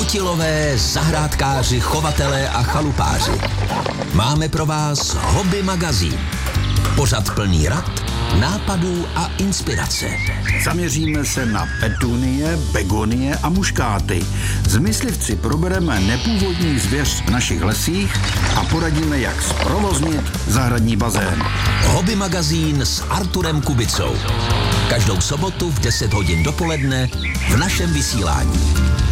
Chytilové, zahrádkáři, chovatelé a chalupáři. Máme pro vás Hobby magazín. Pořad plný rad, nápadů a inspirace. Zaměříme se na petunie, begonie a muškáty. S myslivci probereme nepůvodní zvěř v našich lesích a poradíme, jak zprovoznit zahradní bazén. Hobby magazín s Arturem Kubicou. Každou sobotu v 10 hodin dopoledne v našem vysílání.